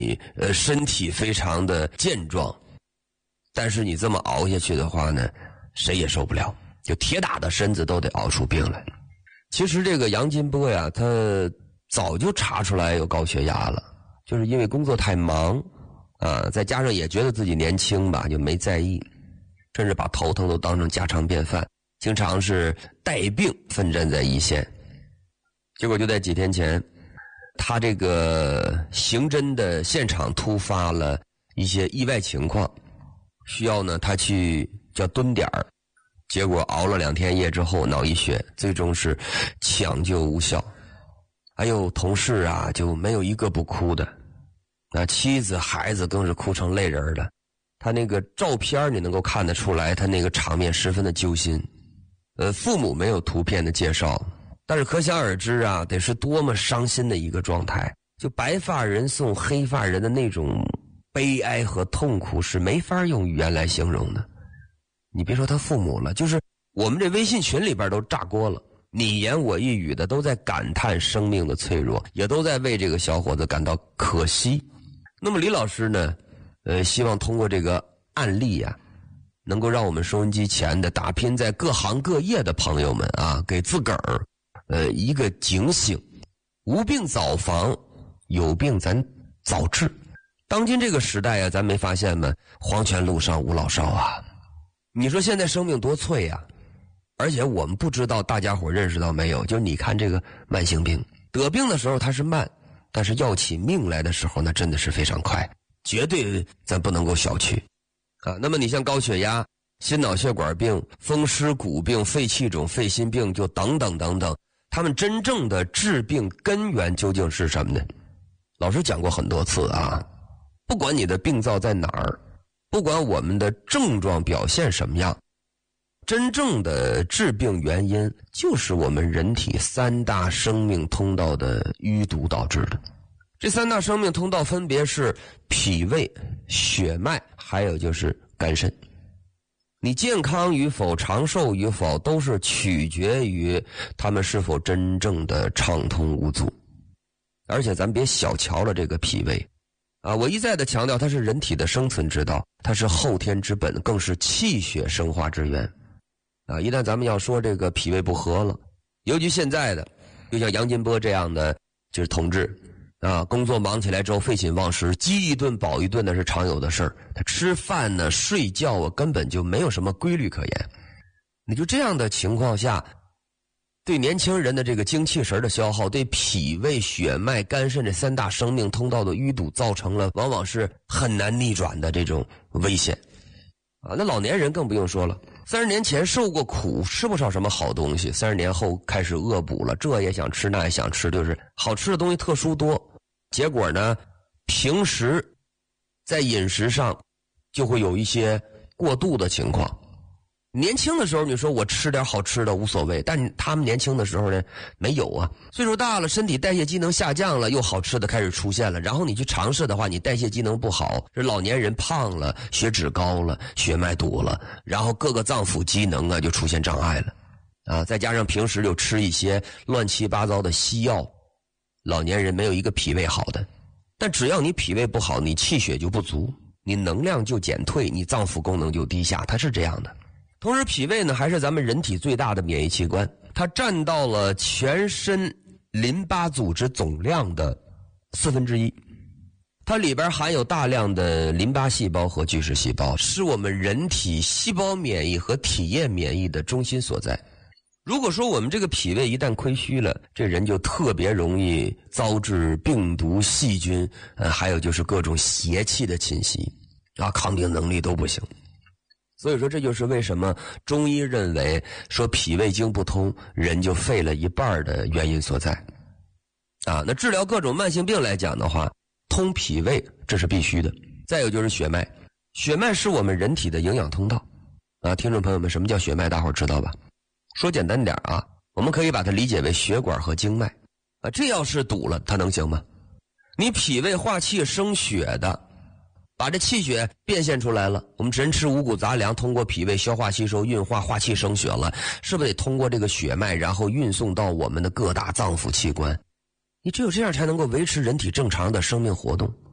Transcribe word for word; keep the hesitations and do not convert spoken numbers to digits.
你呃身体非常的健壮，但是你这么熬下去的话呢，谁也受不了，就铁打的身子都得熬出病来。其实这个杨金波呀，他早就查出来有高血压了，就是因为工作太忙啊，再加上也觉得自己年轻吧，就没在意，甚至把头疼都当成家常便饭，经常是带病奋战在一线。结果就在几天前，他这个刑侦的现场突发了一些意外情况，需要呢他去叫蹲点儿，结果熬了两天夜之后脑溢血，最终是抢救无效。还有同事啊，就没有一个不哭的，那妻子孩子更是哭成泪人了。他那个照片你能够看得出来，他那个场面十分的揪心。呃，父母没有图片的介绍，但是可想而知啊，得是多么伤心的一个状态。就白发人送黑发人的那种悲哀和痛苦是没法用语言来形容的。你别说他父母了，就是我们这微信群里边都炸锅了，你言我一语的都在感叹生命的脆弱，也都在为这个小伙子感到可惜。那么李老师呢，呃，希望通过这个案例啊，能够让我们收音机前的打拼在各行各业的朋友们啊，给自个儿呃一个警醒，无病早防，有病咱早治。当今这个时代啊，咱没发现吗？黄泉路上无老少啊。你说现在生命多脆啊，而且我们不知道大家伙认识到没有，就是你看这个慢性病，得病的时候它是慢，但是要起命来的时候那真的是非常快，绝对咱不能够小觑啊。那么你像高血压、心脑血管病、风湿骨病、肺气肿、肺心病，就等等等等，他们真正的治病根源究竟是什么呢？老师讲过很多次啊，不管你的病灶在哪儿，不管我们的症状表现什么样，真正的致病原因就是我们人体三大生命通道的淤堵导致的。这三大生命通道分别是脾胃、血脉，还有就是肝肾。你健康与否、长寿与否，都是取决于他们是否真正的畅通无阻。而且咱别小瞧了这个脾胃啊！我一再的强调，它是人体的生存之道，它是后天之本，更是气血生化之源啊！一旦咱们要说这个脾胃不和了，尤其现在的，就像杨金波这样的就是同志啊，工作忙起来之后废寝忘食，饥一顿饱一顿的是常有的事儿。他吃饭呢、睡觉啊，根本就没有什么规律可言。你就这样的情况下，对年轻人的这个精气神的消耗，对脾胃、血脉、肝肾这三大生命通道的淤堵，造成了往往是很难逆转的这种危险啊。那老年人更不用说了，三十年前受过苦，吃不上什么好东西，三十年后开始恶补了，这也想吃那也想吃，就是好吃的东西特殊多，结果呢，平时在饮食上就会有一些过度的情况。年轻的时候你说我吃点好吃的无所谓，但他们年轻的时候呢没有啊，岁数大了，身体代谢机能下降了，又好吃的开始出现了，然后你去尝试的话，你代谢机能不好，这老年人胖了，血脂高了，血脉堵了，然后各个脏腑机能啊就出现障碍了啊，再加上平时又吃一些乱七八糟的西药，老年人没有一个脾胃好的。但只要你脾胃不好，你气血就不足，你能量就减退，你脏腑功能就低下，它是这样的。同时脾胃呢还是咱们人体最大的免疫器官，它占到了全身淋巴组织总量的四分之一，它里边含有大量的淋巴细胞和巨噬细胞，是我们人体细胞免疫和体液免疫的中心所在。如果说我们这个脾胃一旦亏虚了，这人就特别容易遭致病毒、细菌，呃，还有就是各种邪气的侵袭啊，抗病能力都不行。所以说这就是为什么中医认为说脾胃经不通，人就废了一半的原因所在啊。那治疗各种慢性病来讲的话，通脾胃这是必须的。再有就是血脉，血脉是我们人体的营养通道啊。听众朋友们，什么叫血脉大伙儿知道吧？说简单点啊，我们可以把它理解为血管和经脉啊。这要是堵了，它能行吗？你脾胃化气生血的，把这气血变现出来了，我们人吃五谷杂粮，通过脾胃消化吸收运化，化气生血了，是不是得通过这个血脉然后运送到我们的各大脏腑器官？你只有这样才能够维持人体正常的生命活动。